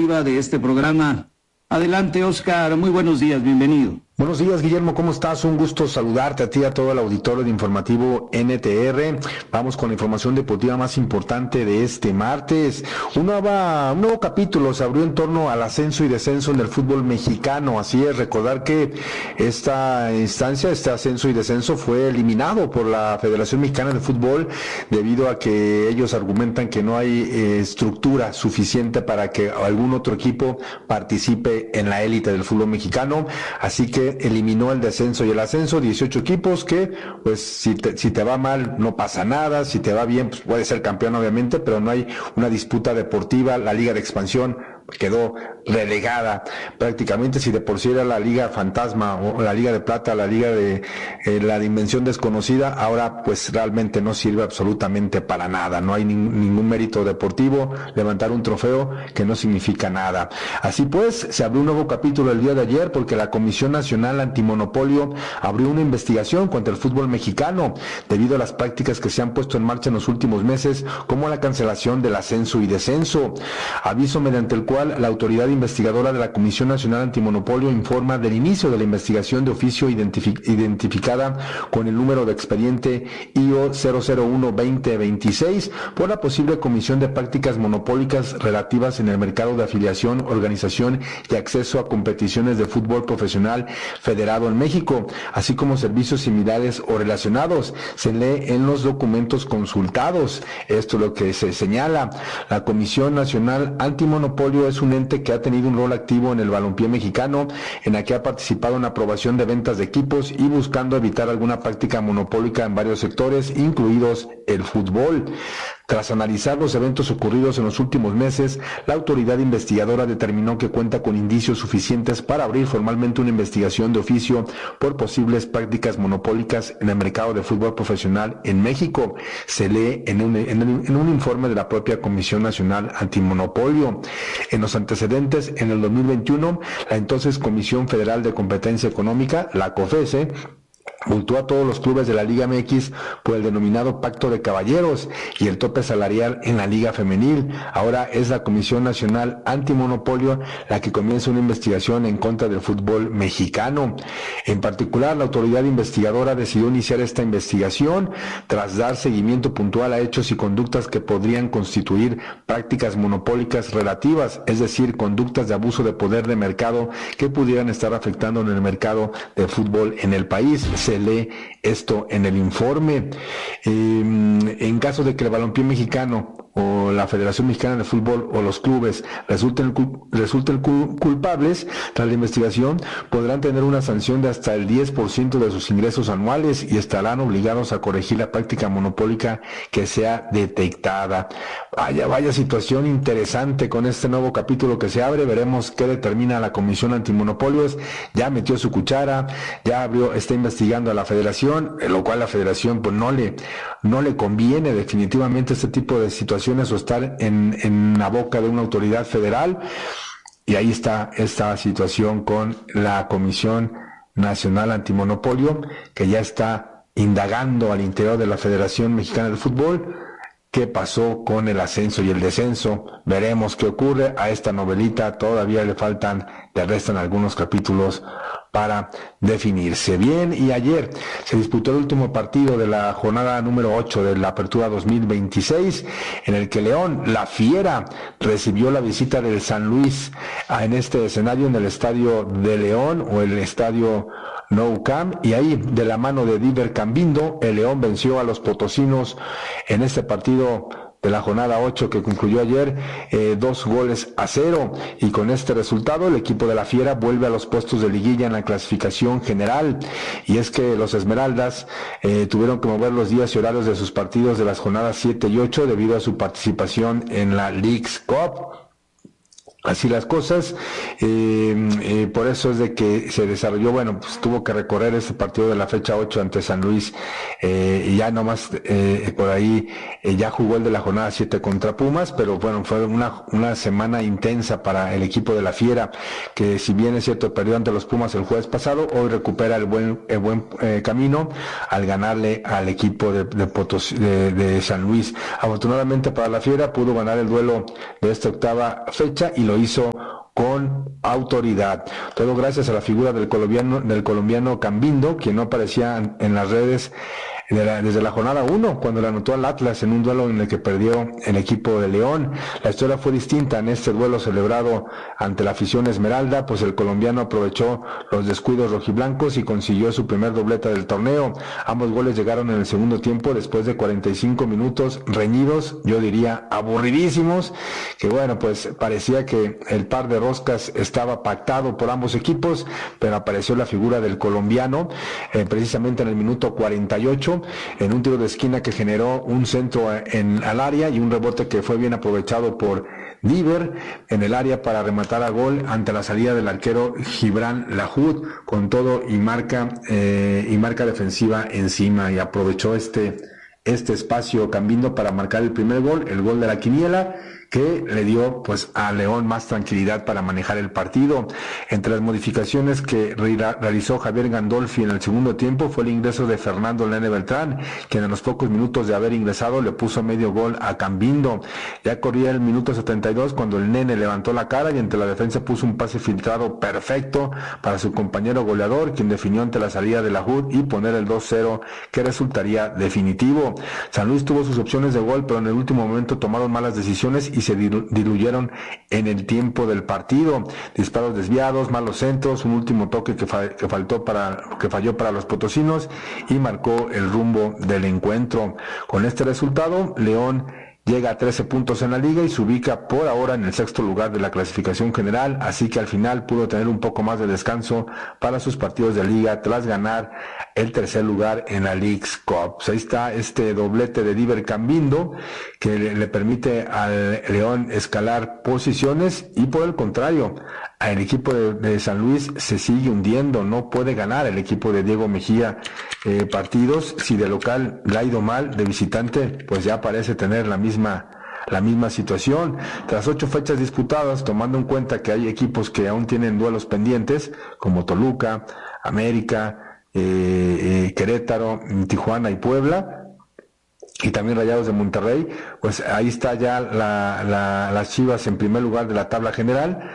deportiva de este programa. Adelante, Oscar, muy buenos días, bienvenido. Buenos días, Guillermo, ¿cómo estás? Un gusto saludarte a ti y a todo el auditorio de Informativo NTR. Vamos con la información deportiva más importante de este martes. Un nuevo capítulo se abrió en torno al ascenso y descenso en el fútbol mexicano. Así es, recordar que esta instancia, este ascenso y descenso fue eliminado por la Federación Mexicana de Fútbol debido a que ellos argumentan que no hay estructura suficiente para que algún otro equipo participe en la élite del fútbol mexicano. Así que eliminó el descenso y el ascenso, 18 equipos que, pues, si te va mal no pasa nada, si te va bien, pues puedes ser campeón obviamente, pero no hay una disputa deportiva. La Liga de Expansión quedó relegada prácticamente. Si de por sí era la Liga Fantasma o la Liga de Plata, la Liga de la Dimensión Desconocida, ahora pues realmente no sirve absolutamente para nada. No hay ningún mérito deportivo, levantar un trofeo que no significa nada. Así pues, se abrió un nuevo capítulo el día de ayer porque la Comisión Nacional Antimonopolio abrió una investigación contra el fútbol mexicano debido a las prácticas que se han puesto en marcha en los últimos meses, como la cancelación del ascenso y descenso. Aviso mediante el cual la autoridad investigadora de la Comisión Nacional Antimonopolio informa del inicio de la investigación de oficio identificada con el número de expediente IO 001-2026 por la posible comisión de prácticas monopólicas relativas en el mercado de afiliación, organización y acceso a competiciones de fútbol profesional federado en México, así como servicios similares o relacionados. Se lee en los documentos consultados. Esto es lo que se señala. La Comisión Nacional Antimonopolio es un ente que ha tenido un rol activo en el balompié mexicano, en la que ha participado en aprobación de ventas de equipos y buscando evitar alguna práctica monopólica en varios sectores, incluidos el fútbol. Tras analizar los eventos ocurridos en los últimos meses, la autoridad investigadora determinó que cuenta con indicios suficientes para abrir formalmente una investigación de oficio por posibles prácticas monopólicas en el mercado de fútbol profesional en México. Se lee en un informe de la propia Comisión Nacional Antimonopolio. En los antecedentes, en el 2021, la entonces Comisión Federal de Competencia Económica, la COFESE, multó a todos los clubes de la Liga MX por el denominado Pacto de Caballeros y el tope salarial en la Liga Femenil. Ahora es la Comisión Nacional Antimonopolio la que comienza una investigación en contra del fútbol mexicano. En particular, la autoridad investigadora decidió iniciar esta investigación tras dar seguimiento puntual a hechos y conductas que podrían constituir prácticas monopólicas relativas, es decir, conductas de abuso de poder de mercado que pudieran estar afectando en el mercado de fútbol en el país. Se lee esto en el informe. En caso de que el balompié mexicano o la Federación Mexicana de Fútbol o los clubes resulten culpables, tras la investigación podrán tener una sanción de hasta el 10% de sus ingresos anuales y estarán obligados a corregir la práctica monopólica que sea detectada. Vaya situación interesante con este nuevo capítulo que se abre. Veremos qué determina la Comisión Antimonopolios. Ya metió su cuchara, ya está investigando a la Federación, lo cual la Federación pues no le conviene definitivamente este tipo de situaciones o estar en la boca de una autoridad federal. Y ahí está esta situación con la Comisión Nacional Antimonopolio, que ya está indagando al interior de la Federación Mexicana de Fútbol qué pasó con el ascenso y el descenso. Veremos qué ocurre. A esta novelita todavía le restan algunos capítulos para definirse. Bien, y ayer se disputó el último partido de la jornada número 8 de la Apertura 2026, en el que León, la Fiera, recibió la visita del San Luis en este escenario, en el Estadio de León o el Estadio Nou Camp, y ahí de la mano de Diver Cambindo, el León venció a los potosinos en este partido de la jornada 8 que concluyó ayer, 2-0, y con este resultado el equipo de la Fiera vuelve a los puestos de liguilla en la clasificación general. Y es que los Esmeraldas tuvieron que mover los días y horarios de sus partidos de las jornadas 7 y 8 debido a su participación en la Leagues Cup. Así las cosas, por eso es de que se desarrolló, pues tuvo que recorrer este partido de la fecha 8 ante San Luis, y ya nomás por ahí ya jugó el de la jornada 7 contra Pumas, pero bueno, fue una semana intensa para el equipo de la Fiera, que si bien es cierto perdió ante los Pumas el jueves pasado, hoy recupera el buen camino al ganarle al equipo de San Luis. Afortunadamente para la Fiera pudo ganar el duelo de esta octava fecha y lo lo hizo con autoridad. Todo gracias a la figura del colombiano Cambindo, quien no aparecía en las redes desde la jornada 1, cuando le anotó al Atlas en un duelo en el que perdió el equipo de León. La historia fue distinta en este duelo celebrado ante la afición Esmeralda, pues el colombiano aprovechó los descuidos rojiblancos y consiguió su primer doblete del torneo. Ambos goles llegaron en el segundo tiempo, después de 45 minutos reñidos, yo diría aburridísimos, que bueno, pues parecía que el par de roscas estaba pactado por ambos equipos, pero apareció la figura del colombiano, precisamente en el minuto 48, en un tiro de esquina que generó un centro al área y un rebote que fue bien aprovechado por Diver en el área para rematar a gol ante la salida del arquero Gibran Lahoud, con todo y marca defensiva encima, y aprovechó este espacio Cambindo para marcar el primer gol, el gol de la quiniela, que le dio pues a León más tranquilidad para manejar el partido. Entre las modificaciones que realizó Javier Gandolfi en el segundo tiempo fue el ingreso de Fernando Nene Beltrán, quien a los pocos minutos de haber ingresado le puso medio gol a Cambindo. Ya corría el minuto 72 cuando el Nene levantó la cara y ante la defensa puso un pase filtrado perfecto para su compañero goleador, quien definió ante la salida de Lahoud y poner el 2-0 que resultaría definitivo. San Luis tuvo sus opciones de gol, pero en el último momento tomaron malas decisiones y se diluyeron en el tiempo del partido. Disparos desviados, malos centros, un último toque que falló para los potosinos y marcó el rumbo del encuentro. Con este resultado, León llega a 13 puntos en la liga y se ubica por ahora en el sexto lugar de la clasificación general, así que al final pudo tener un poco más de descanso para sus partidos de liga tras ganar el tercer lugar en la Leagues Cup. Ahí está este doblete de Diver Cambindo que le permite al León escalar posiciones, y por el contrario, el equipo de San Luis se sigue hundiendo, no puede ganar el equipo de Diego Mejía partidos. Si de local le ha ido mal, de visitante pues ya parece tener la misma situación. Tras 8 fechas disputadas, tomando en cuenta que hay equipos que aún tienen duelos pendientes, como Toluca, América, Querétaro, Tijuana y Puebla, y también Rayados de Monterrey, pues ahí está ya las Chivas en primer lugar de la tabla general.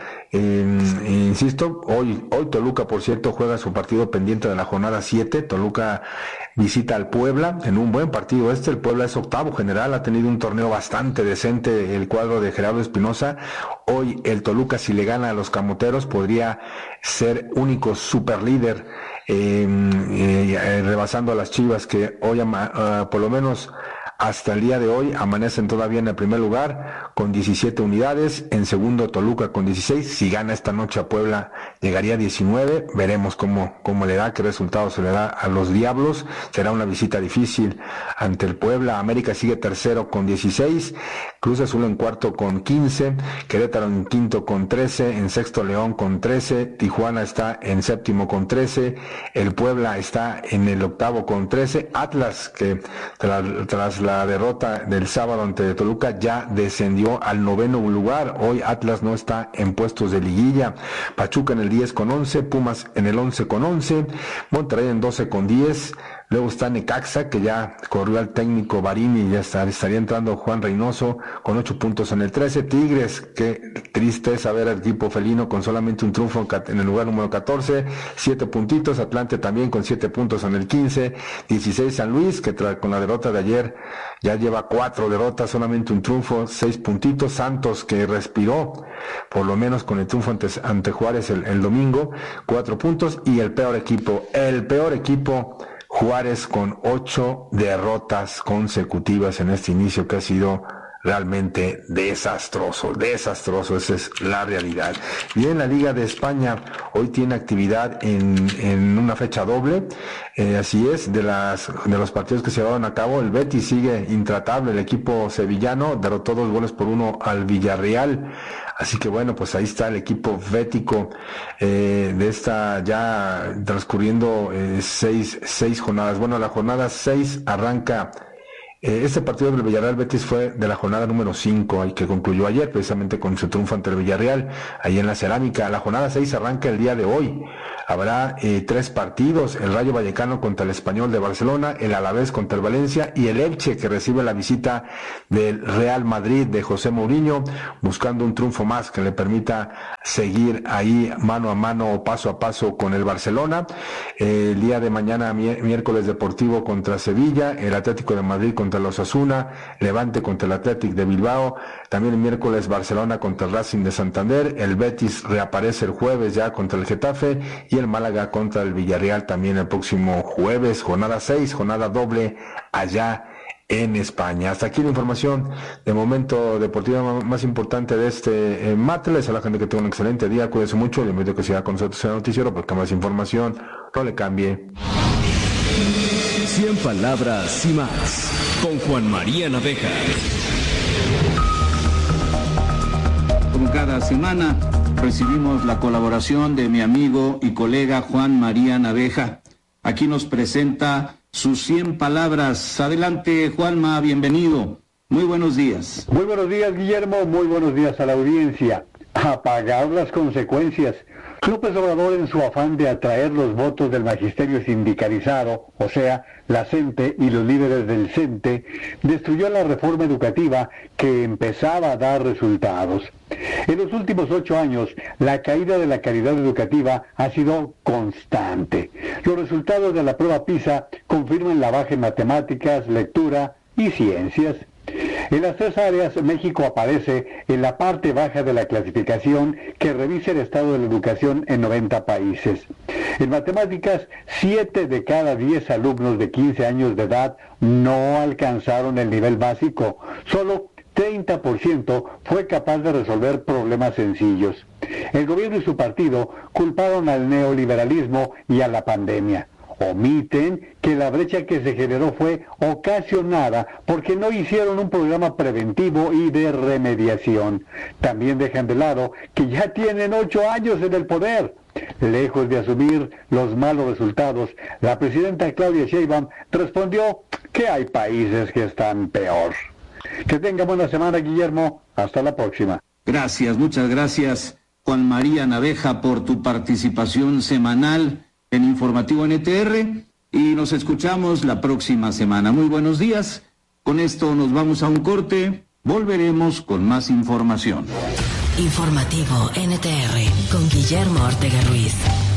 Insisto, hoy Toluca, por cierto, juega su partido pendiente de la jornada 7. Toluca visita al Puebla en un buen partido. El Puebla es octavo general, ha tenido un torneo bastante decente el cuadro de Gerardo Espinosa. Hoy el Toluca, si le gana a los Camoteros, podría ser único superlíder, rebasando a las Chivas, que hoy por lo menos hasta el día de hoy amanecen todavía en el primer lugar con 17 unidades, en segundo Toluca con 16, si gana esta noche a Puebla llegaría a 19, veremos cómo le da, qué resultado se le da a los Diablos. Será una visita difícil ante el Puebla. América sigue tercero con 16, Cruz Azul en cuarto con 15, Querétaro en quinto con 13, en sexto León con 13, Tijuana está en séptimo con 13, el Puebla está en el octavo con 13, Atlas, que tras la derrota del sábado ante Toluca ya descendió al noveno lugar. Hoy Atlas no está en puestos de liguilla. Pachuca en el 10 con 11, Pumas en el 11 con 11, Monterrey en 12 con 10, luego está Necaxa, que ya corrió al técnico Barini y ya estaría entrando Juan Reynoso con 8 puntos en el 13, Tigres, qué tristeza ver al equipo felino con solamente un triunfo en el lugar número 14, 7 puntitos, Atlante también con 7 puntos en el 15, 16 San Luis, que con la derrota de ayer ya lleva 4 derrotas, solamente un triunfo, 6 puntitos, Santos, que respiró por lo menos con el triunfo ante Juárez el domingo, 4 puntos, y el peor equipo Juárez, con 8 derrotas consecutivas en este inicio que ha sido realmente desastroso, esa es la realidad. Y en la Liga de España hoy tiene actividad en una fecha doble, así es, de los partidos que se llevaron a cabo. El Betis sigue intratable, el equipo sevillano derrotó 2-1 al Villarreal. Así que bueno, pues ahí está el equipo bético de esta ya transcurriendo 6 jornadas. Bueno, la jornada 6 arranca Este partido del Villarreal Betis fue de la jornada número 5, que concluyó ayer precisamente con su triunfo ante el Villarreal, ahí en la Cerámica. La jornada 6 arranca el día de hoy. Habrá 3 partidos: el Rayo Vallecano contra el Español de Barcelona, el Alavés contra el Valencia y el Elche, que recibe la visita del Real Madrid de José Mourinho, buscando un triunfo más que le permita seguir ahí mano a mano, paso a paso con el Barcelona. El día de mañana, miércoles, Deportivo contra Sevilla, el Atlético de Madrid contra los Osasuna, Levante contra el Athletic de Bilbao, también el miércoles Barcelona contra el Racing de Santander, el Betis reaparece el jueves ya contra el Getafe y el Málaga contra el Villarreal también el próximo jueves, jornada 6, jornada doble allá en España. Hasta aquí la información de momento deportiva más importante de este martes. A la gente que tenga un excelente día, cuídense mucho, le invito a que siga con nosotros en el noticiero porque más información, no le cambie. 100 palabras y más, con Juan María Naveja. Como cada semana, recibimos la colaboración de mi amigo y colega Juan María Naveja. Aquí nos presenta sus 100 palabras. Adelante, Juanma, bienvenido. Muy buenos días. Muy buenos días, Guillermo. Muy buenos días a la audiencia. A pagar las consecuencias. López Obrador, en su afán de atraer los votos del magisterio sindicalizado, o sea, la CENTE y los líderes del CENTE, destruyó la reforma educativa que empezaba a dar resultados. En los últimos 8 años, la caída de la calidad educativa ha sido constante. Los resultados de la prueba PISA confirman la baja en matemáticas, lectura y ciencias. En las 3 áreas, México aparece en la parte baja de la clasificación que revisa el estado de la educación en 90 países. En matemáticas, 7 de cada 10 alumnos de 15 años de edad no alcanzaron el nivel básico. Solo 30% fue capaz de resolver problemas sencillos. El gobierno y su partido culparon al neoliberalismo y a la pandemia. Omiten que la brecha que se generó fue ocasionada porque no hicieron un programa preventivo y de remediación. También dejan de lado que ya tienen 8 años en el poder. Lejos de asumir los malos resultados, la presidenta Claudia Sheinbaum respondió que hay países que están peor. Que tenga buena semana, Guillermo. Hasta la próxima. Gracias, muchas gracias, Juan María Naveja, por tu participación semanal en Informativo NTR, y nos escuchamos la próxima semana. Muy buenos días. Con esto nos vamos a un corte. Volveremos con más información. Informativo NTR con Guillermo Ortega Ruiz.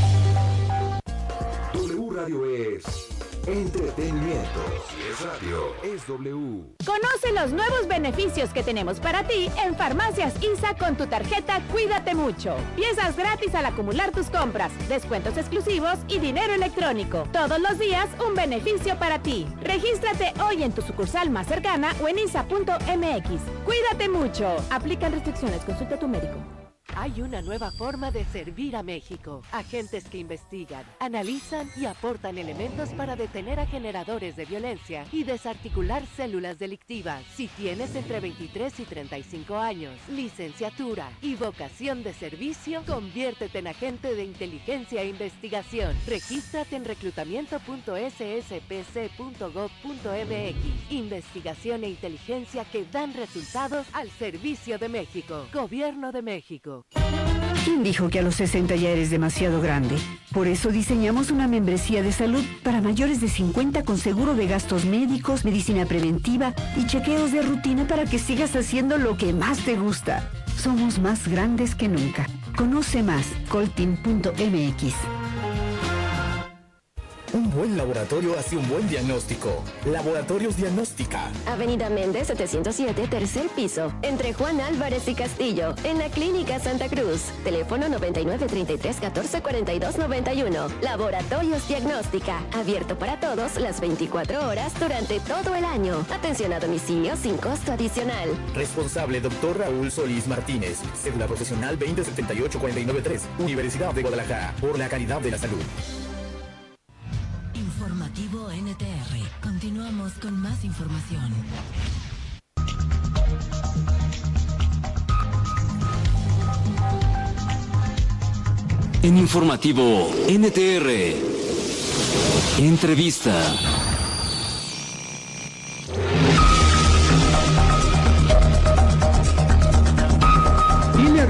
W Radio es entretenimiento. Si es radio, es W. Conoce los nuevos beneficios que tenemos para ti en Farmacias ISA con tu tarjeta Cuídate Mucho. Piezas gratis al acumular tus compras, descuentos exclusivos y dinero electrónico. Todos los días un beneficio para ti. Regístrate hoy en tu sucursal más cercana o en isa.mx. Cuídate mucho. Aplican restricciones. Consulta a tu médico. Hay una nueva forma de servir a México. Agentes que investigan, analizan y aportan elementos para detener a generadores de violencia y desarticular células delictivas. Si tienes entre 23 y 35 años, licenciatura y vocación de servicio, conviértete en agente de inteligencia e investigación. Regístrate en reclutamiento.sspc.gov.mx. Investigación e inteligencia que dan resultados al servicio de México. Gobierno de México. ¿Quién dijo que a los 60 ya eres demasiado grande? Por eso diseñamos una membresía de salud para mayores de 50 con seguro de gastos médicos, medicina preventiva y chequeos de rutina para que sigas haciendo lo que más te gusta. Somos más grandes que nunca. Conoce más, coltin.mx. Un buen laboratorio hace un buen diagnóstico. Laboratorios Diagnóstica. Avenida Méndez 707, tercer piso, entre Juan Álvarez y Castillo, en la Clínica Santa Cruz. Teléfono 9933-1442-91. Laboratorios Diagnóstica. Abierto para todos las 24 horas durante todo el año. Atención a domicilio sin costo adicional. Responsable Dr. Raúl Solís Martínez. Cédula profesional 2078493. Universidad de Guadalajara. Por la calidad de la salud. Informativo NTR. Continuamos con más información. En Informativo NTR. Entrevista.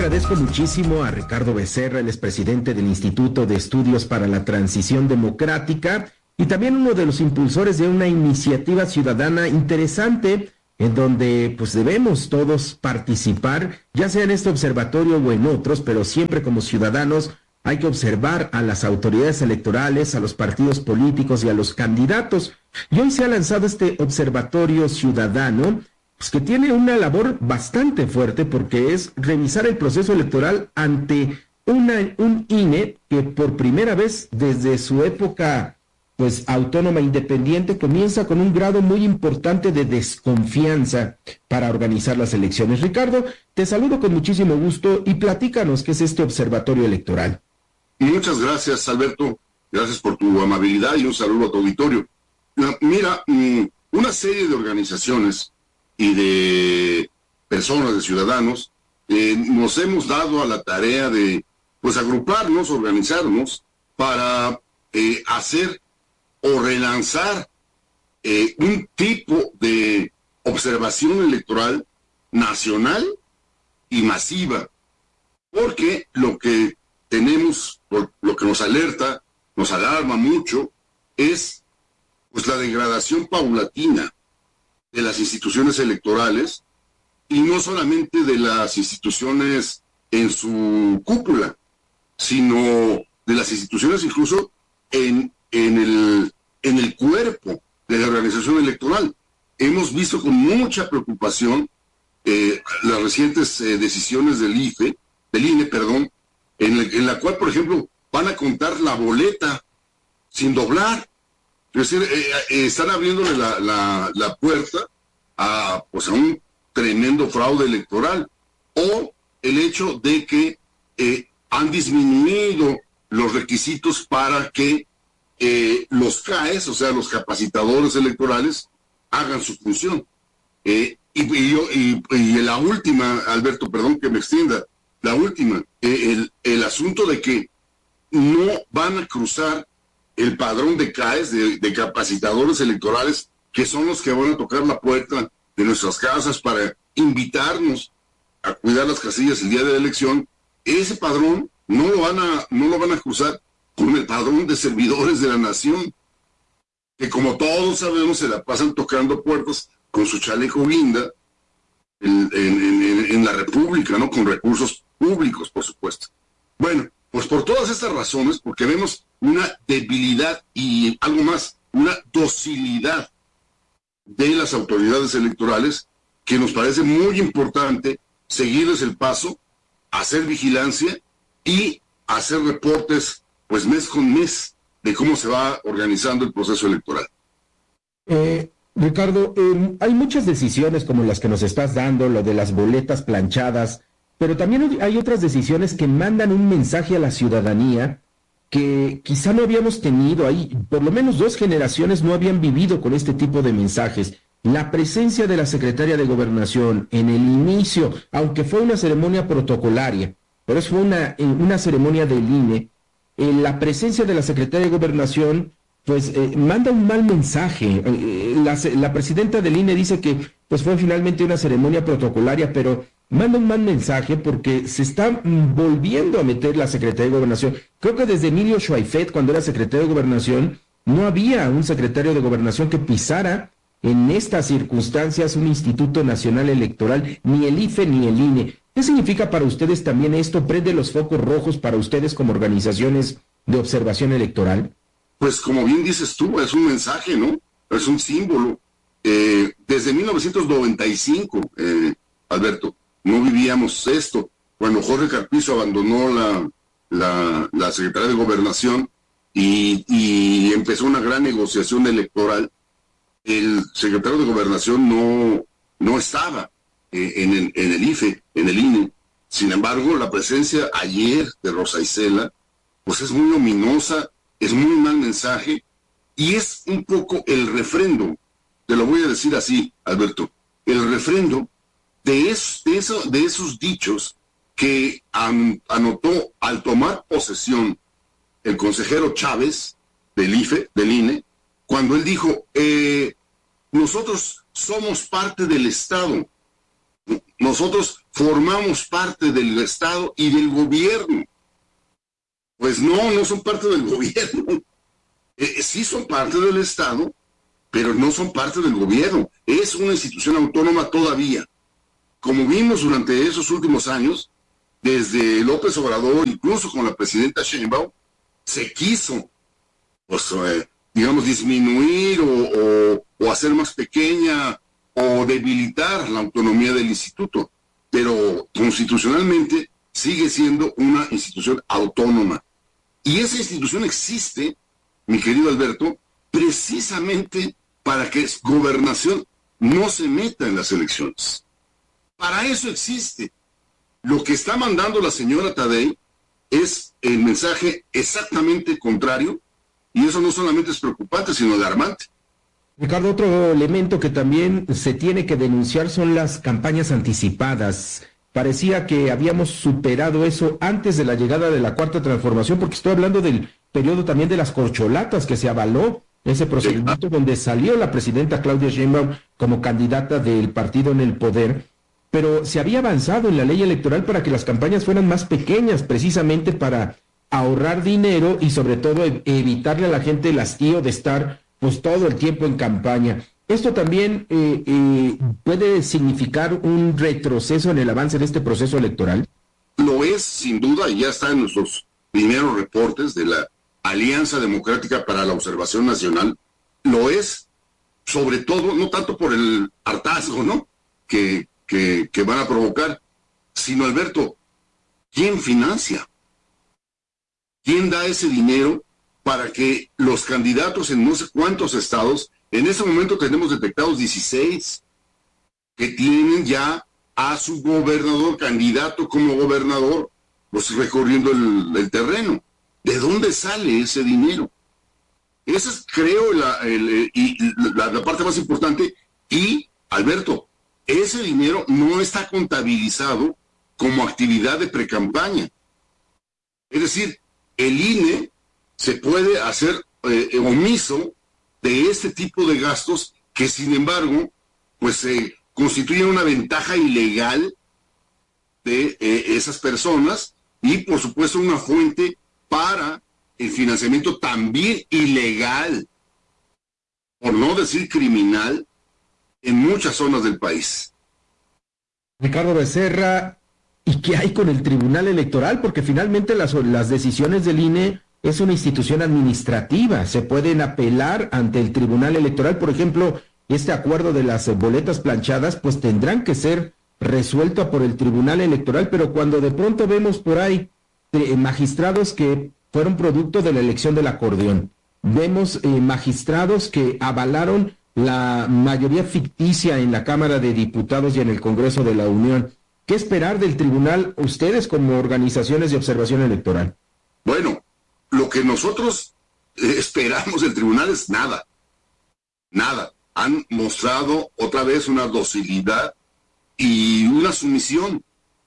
agradezco muchísimo a Ricardo Becerra, el expresidente del Instituto de Estudios para la Transición Democrática y también uno de los impulsores de una iniciativa ciudadana interesante en donde pues debemos todos participar, ya sea en este observatorio o en otros, pero siempre como ciudadanos hay que observar a las autoridades electorales, a los partidos políticos y a los candidatos. Y hoy se ha lanzado este observatorio ciudadano, pues que tiene una labor bastante fuerte porque es revisar el proceso electoral ante un INE que por primera vez desde su época pues autónoma independiente comienza con un grado muy importante de desconfianza para organizar las elecciones. Ricardo, te saludo con muchísimo gusto y platícanos qué es este observatorio electoral. Muchas gracias, Alberto. Gracias por tu amabilidad y un saludo a tu auditorio. Mira, una serie de organizaciones y de personas, de ciudadanos, nos hemos dado a la tarea de pues agruparnos, organizarnos para hacer o relanzar un tipo de observación electoral nacional y masiva, porque lo que tenemos, lo que nos alerta, nos alarma mucho, es pues la degradación paulatina de las instituciones electorales, y no solamente de las instituciones en su cúpula, sino de las instituciones incluso en el cuerpo de la organización electoral. Hemos visto con mucha preocupación las recientes decisiones del INE, en la cual, por ejemplo, van a contar la boleta sin doblar. Es decir, están abriéndole la puerta a un tremendo fraude electoral. O el hecho de que han disminuido los requisitos para que los CAEs, o sea, los capacitadores electorales, hagan su función. Y la última, Alberto, perdón que me extienda, la última, el asunto de que no van a cruzar el padrón de CAEs, de capacitadores electorales, que son los que van a tocar la puerta de nuestras casas para invitarnos a cuidar las casillas el día de la elección. Ese padrón no lo van a cruzar con el padrón de servidores de la nación, que como todos sabemos se la pasan tocando puertas con su chaleco guinda en la República, ¿no? Con recursos públicos, por supuesto. Bueno, pues por todas estas razones, porque vemos una debilidad y algo más, una docilidad de las autoridades electorales, que nos parece muy importante seguirles el paso, hacer vigilancia y hacer reportes pues mes con mes de cómo se va organizando el proceso electoral. Ricardo, hay muchas decisiones como las que nos estás dando, lo de las boletas planchadas, pero también hay otras decisiones que mandan un mensaje a la ciudadanía que quizá no habíamos tenido ahí, por lo menos 2 generaciones no habían vivido con este tipo de mensajes. La presencia de la secretaria de Gobernación en el inicio, aunque fue una ceremonia protocolaria, pero fue una ceremonia del INE, la presencia de la secretaria de Gobernación pues manda un mal mensaje. La presidenta del INE dice que pues fue finalmente una ceremonia protocolaria, pero manda un mal mensaje porque se está volviendo a meter la secretaria de Gobernación. Creo que desde Emilio Schweifet, cuando era secretario de Gobernación, no había un secretario de Gobernación que pisara en estas circunstancias un Instituto Nacional Electoral, ni el IFE ni el INE. ¿Qué significa para ustedes también esto? ¿Prende los focos rojos para ustedes como organizaciones de observación electoral? Pues como bien dices tú, es un mensaje, ¿no? Es un símbolo. Desde 1995, Alberto, no vivíamos esto. Cuando Jorge Carpizo abandonó la Secretaría de Gobernación y empezó una gran negociación electoral, el secretario de Gobernación no estaba en el IFE, en el INE. Sin embargo, la presencia ayer de Rosa Isela, pues es muy ominosa, es muy mal mensaje, y es un poco el refrendo, te lo voy a decir así, Alberto, el refrendo de esos dichos que anotó al tomar posesión el consejero Chávez del IFE, del INE, cuando él dijo, nosotros somos parte del Estado, nosotros formamos parte del Estado y del gobierno. Pues no son parte del gobierno. Sí son parte del Estado, pero no son parte del gobierno. Es una institución autónoma todavía. Como vimos durante esos últimos años, desde López Obrador, incluso con la presidenta Sheinbaum, se quiso, pues, digamos, disminuir o hacer más pequeña o debilitar la autonomía del instituto. Pero constitucionalmente sigue siendo una institución autónoma. Y esa institución existe, mi querido Alberto, precisamente para que Gobernación no se meta en las elecciones. Para eso existe. Lo que está mandando la señora Tadei es el mensaje exactamente contrario, y eso no solamente es preocupante, sino alarmante. Ricardo, otro elemento que también se tiene que denunciar son las campañas anticipadas. Parecía que habíamos superado eso antes de la llegada de la Cuarta Transformación, porque estoy hablando del periodo también de las corcholatas, que se avaló ese procedimiento donde salió la presidenta Claudia Sheinbaum como candidata del partido en el poder, pero se había avanzado en la ley electoral para que las campañas fueran más pequeñas, precisamente para ahorrar dinero y sobre todo evitarle a la gente el hastío de estar pues todo el tiempo en campaña. ¿Esto también puede significar un retroceso en el avance de este proceso electoral? Lo es, sin duda, y ya está en nuestros primeros reportes de la Alianza Democrática para la Observación Nacional. Lo es, sobre todo, no tanto por el hartazgo, ¿no?, que van a provocar, sino, Alberto, ¿quién financia? ¿Quién da ese dinero para que los candidatos en no sé cuántos estados, en este momento tenemos detectados 16, que tienen ya a su gobernador, candidato como gobernador, pues recorriendo el terreno? ¿De dónde sale ese dinero? Esa es, creo, la parte más importante. Y, Alberto, ese dinero no está contabilizado como actividad de precampaña. Es decir, el INE se puede hacer omiso de este tipo de gastos que, sin embargo, pues constituyen una ventaja ilegal de esas personas y, por supuesto, una fuente para el financiamiento también ilegal, por no decir criminal, en muchas zonas del país. Ricardo Becerra, ¿y qué hay con el Tribunal Electoral? Porque finalmente las decisiones del INE es una institución administrativa, se pueden apelar ante el Tribunal Electoral. Por ejemplo, este acuerdo de las boletas planchadas, pues tendrán que ser resuelto por el Tribunal Electoral, pero cuando de pronto vemos por ahí magistrados que fueron producto de la elección del acordeón, vemos magistrados que avalaron la mayoría ficticia en la Cámara de Diputados y en el Congreso de la Unión. ¿Qué esperar del tribunal ustedes como organizaciones de observación electoral? Bueno, lo que nosotros esperamos del tribunal es nada. Nada. Han mostrado otra vez una docilidad y una sumisión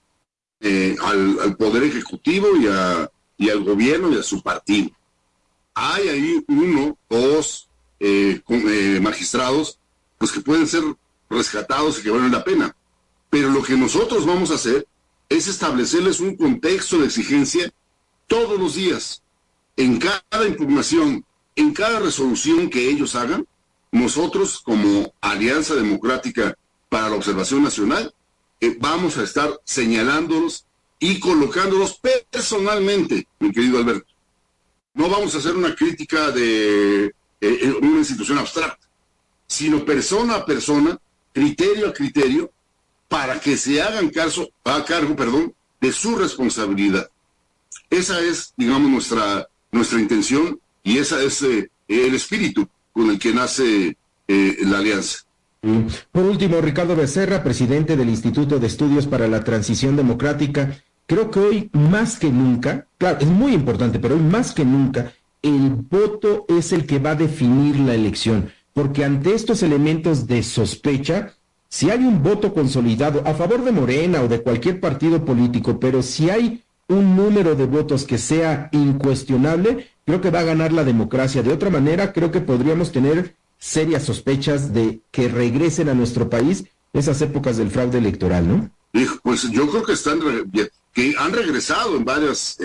al Poder Ejecutivo y al gobierno y a su partido. Hay ahí uno, dos magistrados pues que pueden ser rescatados y que valen la pena. Pero lo que nosotros vamos a hacer es establecerles un contexto de exigencia todos los días. En cada impugnación, en cada resolución que ellos hagan, nosotros como Alianza Democrática para la Observación Nacional vamos a estar señalándolos y colocándolos personalmente, mi querido Alberto. No vamos a hacer una crítica de una institución abstracta, sino persona a persona, criterio a criterio, para que se hagan cargo de su responsabilidad. Esa es, digamos, nuestra intención y esa es el espíritu con el que nace la alianza. Por último, Ricardo Becerra, presidente del Instituto de Estudios para la Transición Democrática, creo que hoy más que nunca, claro, es muy importante, pero hoy más que nunca, el voto es el que va a definir la elección, porque ante estos elementos de sospecha, si hay un voto consolidado a favor de Morena o de cualquier partido político, pero si hay un número de votos que sea incuestionable, creo que va a ganar la democracia. De otra manera, creo que podríamos tener serias sospechas de que regresen a nuestro país esas épocas del fraude electoral, ¿no? Pues yo creo que han regresado en varias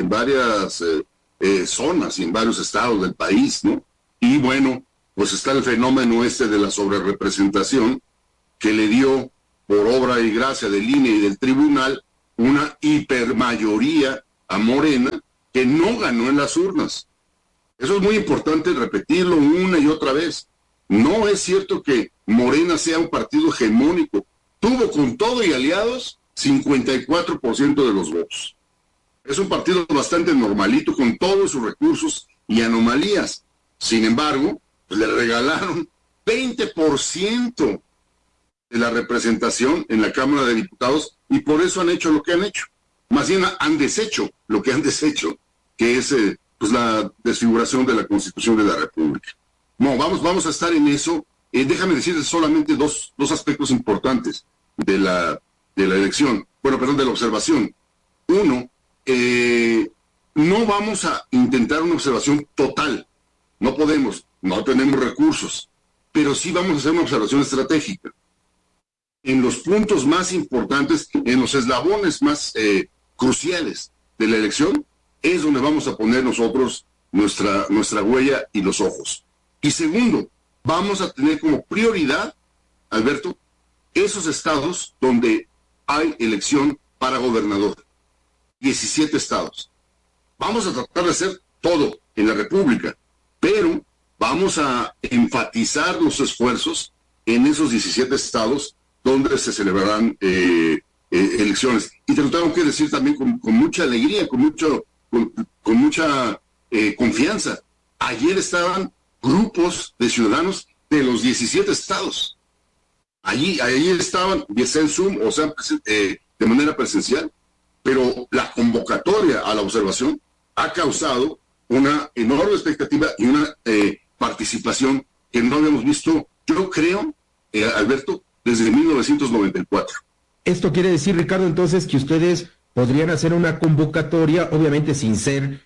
zonas y en varios estados del país, ¿no? Y bueno, pues está el fenómeno de la sobrerepresentación que le dio, por obra y gracia del INE y del tribunal, una hipermayoría a Morena que no ganó en las urnas. Eso es muy importante repetirlo una y otra vez. No es cierto que Morena sea un partido hegemónico. Tuvo con todo y aliados 54% de los votos. Es un partido bastante normalito con todos sus recursos y anomalías. Sin embargo, pues le regalaron 20% de la representación en la Cámara de Diputados y por eso han hecho lo que han hecho. Más bien han deshecho lo que han deshecho, que es pues la desfiguración de la Constitución de la República. No, vamos a estar en eso. Déjame decirles solamente dos aspectos importantes de la elección. Bueno, perdón, de la observación. Uno, no vamos a intentar una observación total. No podemos, no tenemos recursos, pero sí vamos a hacer una observación estratégica. En los puntos más importantes, en los eslabones más cruciales de la elección, es donde vamos a poner nosotros nuestra huella y los ojos. Y segundo, vamos a tener como prioridad, Alberto, esos estados donde hay elección para gobernador. 17 estados. Vamos a tratar de hacer todo en la República, pero vamos a enfatizar los esfuerzos en esos 17 estados donde se celebrarán elecciones. Y te lo tengo que decir también con mucha alegría, con mucha confianza. Ayer estaban grupos de ciudadanos de los 17 estados. Allí estaban, ya sea en Zoom, o sea, de manera presencial, pero la convocatoria a la observación ha causado una enorme expectativa y una participación que no habíamos visto, yo creo, Alberto, desde 1994. Esto quiere decir, Ricardo, entonces, que ustedes podrían hacer una convocatoria, obviamente sin ser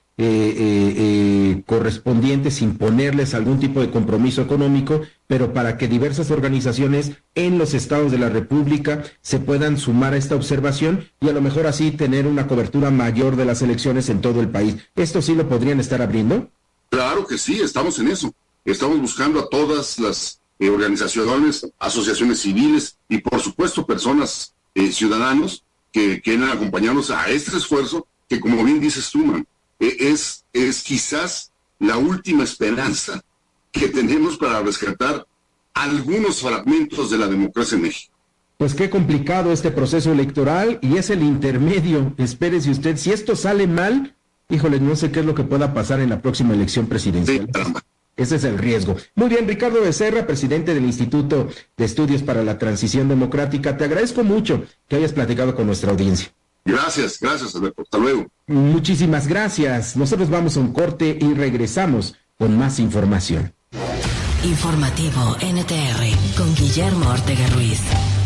correspondientes, sin ponerles algún tipo de compromiso económico, pero para que diversas organizaciones en los estados de la República se puedan sumar a esta observación y a lo mejor así tener una cobertura mayor de las elecciones en todo el país. ¿Esto sí lo podrían estar abriendo? Claro que sí, estamos en eso. Estamos buscando a todas las organizaciones, asociaciones civiles y por supuesto personas, ciudadanos que quieren acompañarnos a este esfuerzo que, como bien dices, suman. Es quizás la última esperanza que tenemos para rescatar algunos fragmentos de la democracia en México. Pues qué complicado este proceso electoral y es el intermedio. Espérese usted, si esto sale mal, híjole, no sé qué es lo que pueda pasar en la próxima elección presidencial. Sí, ese es el riesgo. Muy bien, Ricardo Becerra, presidente del Instituto de Estudios para la Transición Democrática, te agradezco mucho que hayas platicado con nuestra audiencia. Gracias, Alberto. Hasta luego. Muchísimas gracias. Nosotros vamos a un corte y regresamos con más información. Informativo NTR con Guillermo Ortega Ruiz.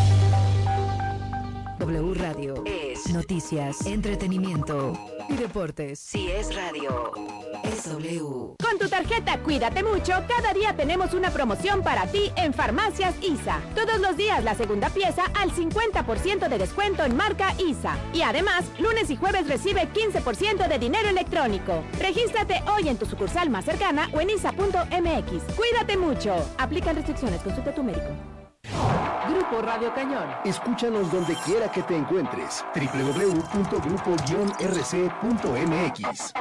W Radio es noticias, entretenimiento y deportes. Si es radio, es W. Con tu tarjeta Cuídate Mucho, cada día tenemos una promoción para ti en Farmacias ISA. Todos los días la segunda pieza al 50% de descuento en marca ISA. Y además, lunes y jueves recibe 15% de dinero electrónico. Regístrate hoy en tu sucursal más cercana o en isa.mx. Cuídate mucho. Aplican restricciones. Consulta a tu médico. Grupo Radio Cañón. Escúchanos donde quiera que te encuentres. www.grupo-rc.mx.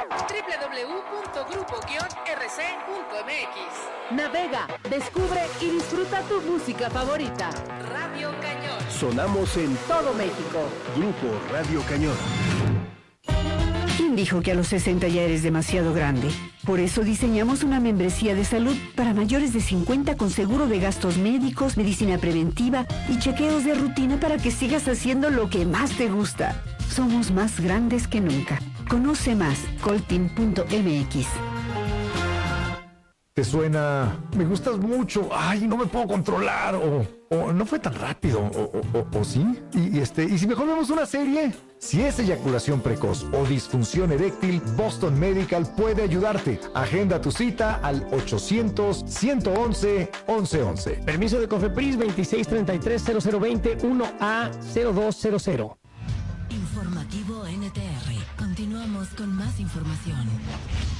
www.grupo-rc.mx. Navega, descubre y disfruta tu música favorita. Radio Cañón. Sonamos en todo México. Grupo Radio Cañón. ¿Quién dijo que a los 60 ya eres demasiado grande? Por eso diseñamos una membresía de salud para mayores de 50 con seguro de gastos médicos, medicina preventiva y chequeos de rutina para que sigas haciendo lo que más te gusta. Somos más grandes que nunca. Conoce más, colteam.mx. te suena, me gustas mucho, ay, no me puedo controlar, o no fue tan rápido, o sí. Y si mejor vemos una serie, si es eyaculación precoz o disfunción eréctil, Boston Medical puede ayudarte. Agenda tu cita al 800-111-1111. Permiso de COFEPRIS 2633-0020-1A0200. Informativo NTR. Continuamos con más información.